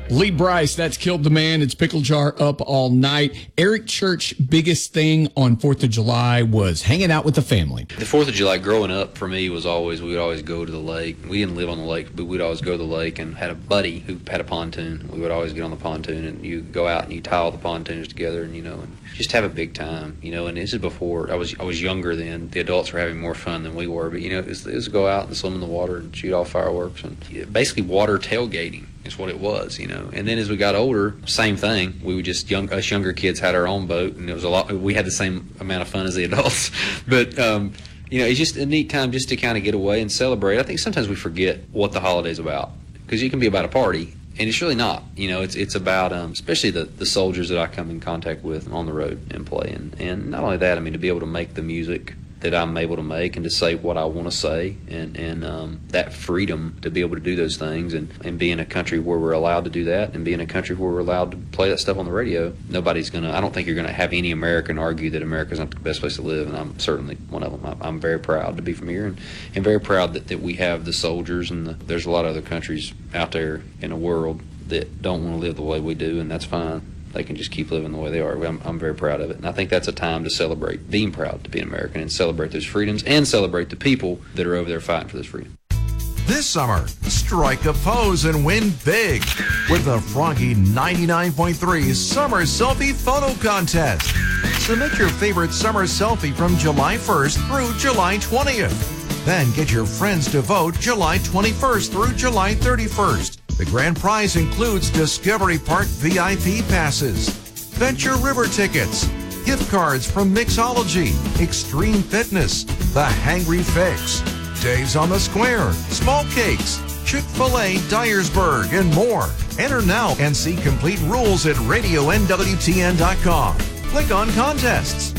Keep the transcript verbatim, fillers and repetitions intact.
Lee Brice, that's Killed the Man. It's Pickle Jar Up All Night. Eric Church, biggest thing on fourth of July was hanging out with the family. The fourth of July growing up for me was always, we would always go to the lake. We didn't live on the lake, but we'd always go to the lake and had a buddy who had a pontoon. We would always get on the pontoon and you go out and you tie all the pontoons together and, you know, and just have a big time, you know. And this is before, I was I was younger then. The adults were having more fun than we were, but, you know, it was, it was go out and swim in the water and shoot off fireworks and basically water tailgating. Is what it was, you know. And then as we got older, same thing. We would just young us younger kids had our own boat, and it was a lot. We had the same amount of fun as the adults, but um, you know, it's just a neat time just to kind of get away and celebrate. I think sometimes we forget what the holiday's about because it can be about a party, and it's really not. You know, it's it's about um, especially the the soldiers that I come in contact with on the road and play, and and not only that, I mean, to be able to make the music that I'm able to make and to say what I want to say, and, and um, that freedom to be able to do those things, and, and be in a country where we're allowed to do that, and be in a country where we're allowed to play that stuff on the radio. Nobody's going to, I don't think you're going to have any American argue that America's not the best place to live, and I'm certainly one of them. I'm very proud to be from here, and, and very proud that, that we have the soldiers, and the, there's a lot of other countries out there in the world that don't want to live the way we do, and that's fine. They can just keep living the way they are. I'm, I'm very proud of it. And I think that's a time to celebrate being proud to be an American and celebrate those freedoms and celebrate the people that are over there fighting for this freedom. This summer, strike a pose and win big with the Froggy ninety-nine point three Summer Selfie Photo Contest. Submit your favorite summer selfie from July first through July twentieth. Then get your friends to vote July twenty-first through July thirty-first. The grand prize includes Discovery Park V I P passes, Venture River tickets, gift cards from Mixology, Extreme Fitness, The Hangry Fix, Days on the Square, Small Cakes, Chick-fil-A Dyersburg, and more. Enter now and see complete rules at radio N W T N dot com. Click on Contests.